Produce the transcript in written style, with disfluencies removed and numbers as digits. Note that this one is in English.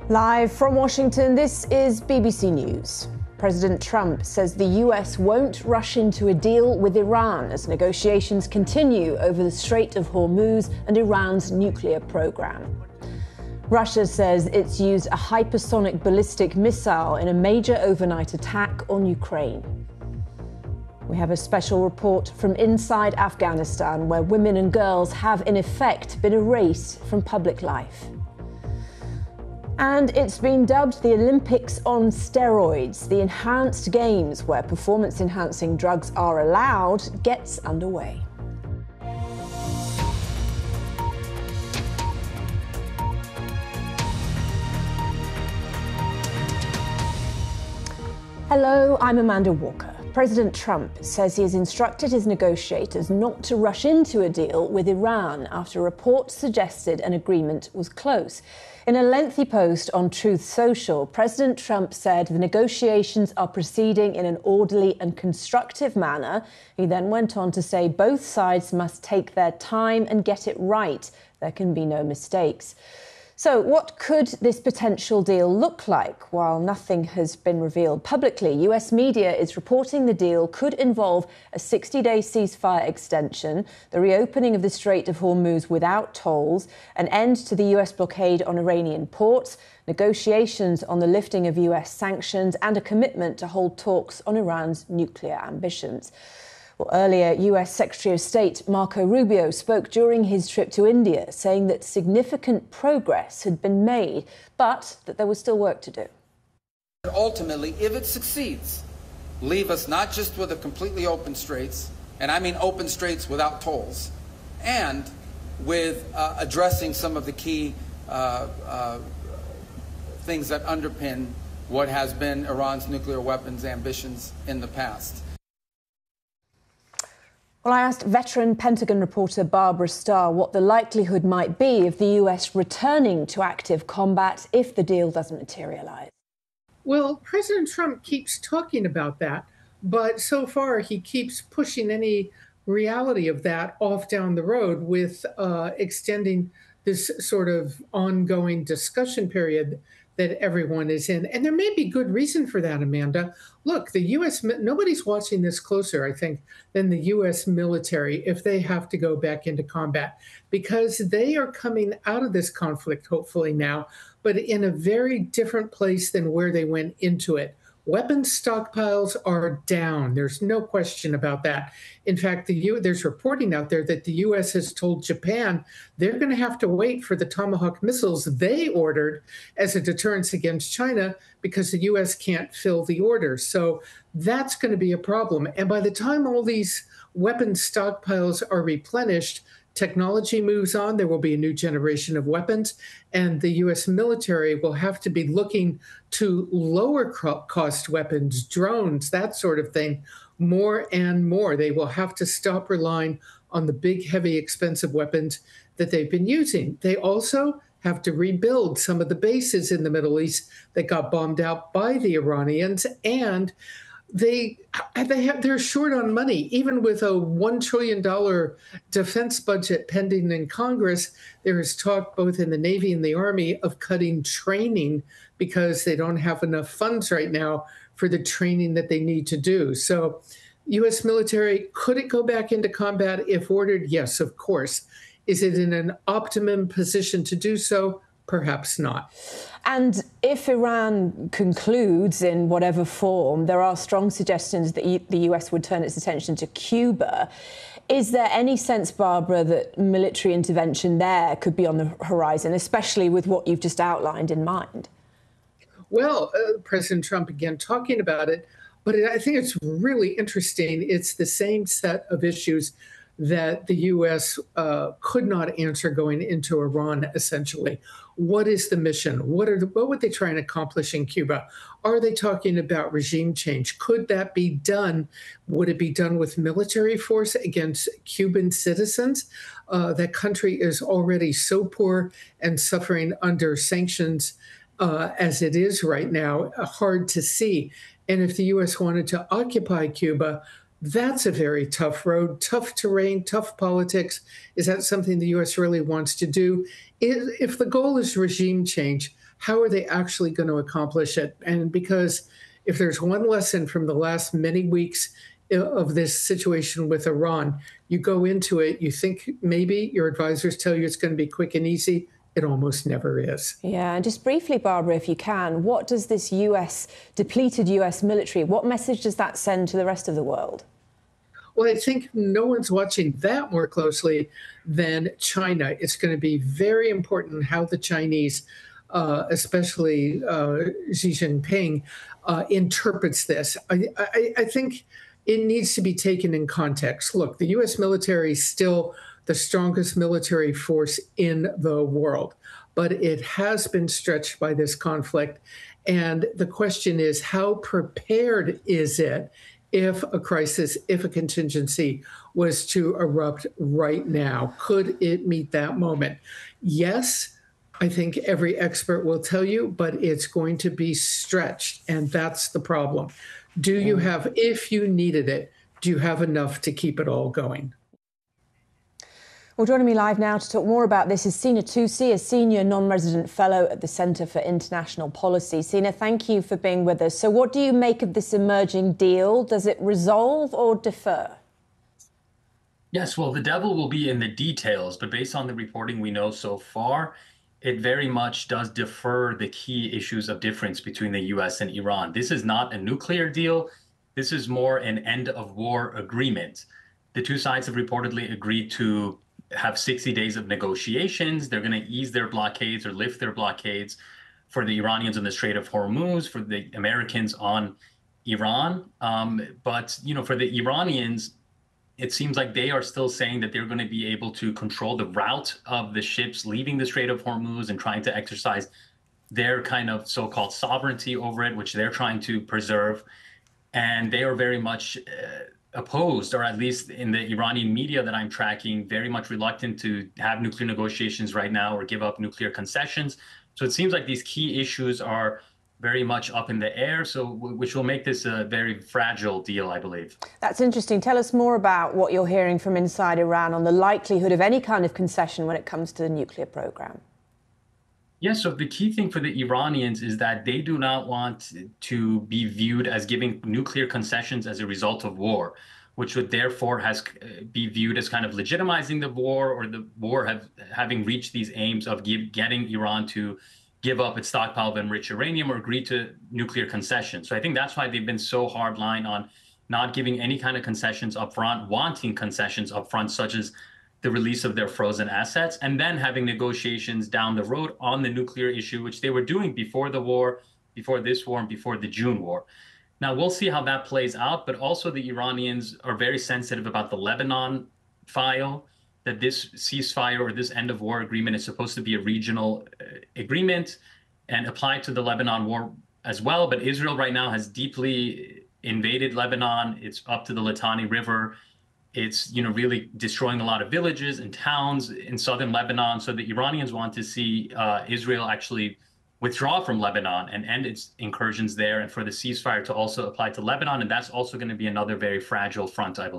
Live from Washington, this is BBC News. President Trump says the US won't rush into a deal with Iran as negotiations continue over the Strait of Hormuz and Iran's nuclear program. Russia says it's used a hypersonic ballistic missile in a major overnight attack on Ukraine. We have a special report from inside Afghanistan, where women and girls have in effect been erased from public life. And it's been dubbed the Olympics on steroids. The enhanced games, where performance-enhancing drugs are allowed, gets underway. Hello, I'm Amanda Walker. President Trump says he has instructed his negotiators not to rush into a deal with Iran after reports suggested an agreement was close. In a lengthy post on Truth Social, President Trump said the negotiations are proceeding in an orderly and constructive manner. He then went on to say both sides must take their time and get it right. There can be no mistakes. So what could this potential deal look like? While nothing has been revealed publicly, US media is reporting the deal could involve a 60-day ceasefire extension, the reopening of the Strait of Hormuz without tolls, an end to the US blockade on Iranian ports, negotiations on the lifting of US sanctions, and a commitment to hold talks on Iran's nuclear ambitions. Well, earlier, US Secretary of State Marco Rubio spoke during his trip to India, saying that significant progress had been made, but that there was still work to do. Ultimately, if it succeeds, leave us not just with a completely open straits, and I mean open straits without tolls, and with addressing some of the key things that underpin what has been Iran's nuclear weapons ambitions in the past. Well, I asked veteran Pentagon reporter Barbara Starr what the likelihood might be of the US returning to active combat if the deal doesn't materialize. Well, President Trump keeps talking about that, but so far he keeps pushing any reality of that off down the road with extending this sort of ongoing discussion period that everyone is in. And there may be good reason for that, Amanda. Look, the U.S., nobody's watching this closer, I think, than the U.S. military if they have to go back into combat, because they are coming out of this conflict, hopefully now, but in a very different place than where they went into it. Weapons stockpiles are down. There's no question about that. In fact, there's reporting out there that the U.S. has told Japan they're going to have to wait for the Tomahawk missiles they ordered as a deterrence against China because the U.S. can't fill the order. So that's going to be a problem. And by the time all these weapons stockpiles are replenished, technology moves on, there will be a new generation of weapons, and the U.S. military will have to be looking to lower cost weapons, drones, that sort of thing, more and more. They will have to stop relying on the big, heavy, expensive weapons that they've been using. They also have to rebuild some of the bases in the Middle East that got bombed out by the Iranians, and they're short on money. Even with a $1 trillion defense budget pending in Congress, there is talk both in the Navy and the Army of cutting training because they don't have enough funds right now for the training that they need to do. So U.S. military, could it go back into combat if ordered? Yes, of course. Is it in an optimum position to do so? Perhaps not. And if Iran concludes in whatever form, there are strong suggestions that the US would turn its attention to Cuba. Is there any sense, Barbara, that military intervention there could be on the horizon, especially with what you've just outlined in mind? Well, President Trump again talking about it, but I think it's really interesting. It's the same set of issues that the U.S. Could not answer going into Iran, essentially. What is the mission? What would they try and accomplish in Cuba? Are they talking about regime change? Could that be done? Would it be done with military force against Cuban citizens? That country is already so poor and suffering under sanctions as it is right now, hard to see. And if the U.S. wanted to occupy Cuba, that's a very tough road, tough terrain, tough politics. Is that something the U.S. really wants to do? If the goal is regime change, how are they actually going to accomplish it? And because if there's one lesson from the last many weeks of this situation with Iran, you go into it, you think maybe your advisors tell you it's going to be quick and easy. It almost never is. Yeah, and just briefly, Barbara, if you can, what does this depleted US military, what message does that send to the rest of the world? Well, I think no one's watching that more closely than China. It's going to be very important how the Chinese, especially Xi Jinping, interprets this. I think it needs to be taken in context. Look, the U.S. military is still the strongest military force in the world, but it has been stretched by this conflict. And the question is, how prepared is it if a crisis, if a contingency was to erupt right now? Could it meet that moment? Yes, I think every expert will tell you, but it's going to be stretched, and that's the problem. Do you have, if you needed it, do you have enough to keep it all going? Well, joining me live now to talk more about this is Sina Tousi, a senior non-resident fellow at the Centre for International Policy. Sina, thank you for being with us. So what do you make of this emerging deal? Does it resolve or defer? Yes, well, the devil will be in the details, but based on the reporting we know so far, it very much does defer the key issues of difference between the U.S. and Iran. This is not a nuclear deal. This is more an end-of-war agreement. The two sides have reportedly agreed to have 60 days of negotiations. They're going to ease their blockades or lift their blockades for the Iranians in the Strait of Hormuz, for the Americans on Iran. But, you know, for the Iranians, it seems like they are still saying that they're going to be able to control the route of the ships leaving the Strait of Hormuz and trying to exercise their kind of so-called sovereignty over it, which they're trying to preserve. And they are very much opposed, or at least in the Iranian media that I'm tracking, very much reluctant to have nuclear negotiations right now or give up nuclear concessions. So it seems like these key issues are very much up in the air, so which will make this a very fragile deal, I believe. That's interesting. Tell us more about what you're hearing from inside Iran on the likelihood of any kind of concession when it comes to the nuclear program. Yeah, so the key thing for the Iranians is that they do not want to be viewed as giving nuclear concessions as a result of war, which would therefore be viewed as kind of legitimizing the war, or the war having reached these aims of getting Iran to give up its stockpile of enriched uranium or agree to nuclear concessions. So I think that's why they've been so hardline on not giving any kind of concessions up front, wanting concessions up front, such as the release of their frozen assets, and then having negotiations down the road on the nuclear issue, which they were doing before the war, before this war, and before the June war. Now, we'll see how that plays out, but also the Iranians are very sensitive about the Lebanon file, that this ceasefire or this end of war agreement is supposed to be a regional agreement and apply to the Lebanon war as well. But Israel right now has deeply invaded Lebanon. It's up to the Litani River. It's, you know, really destroying a lot of villages and towns in southern Lebanon. So the Iranians want to see Israel actually withdraw from Lebanon and end its incursions there, and for the ceasefire to also apply to Lebanon. And that's also going to be another very fragile front, I believe.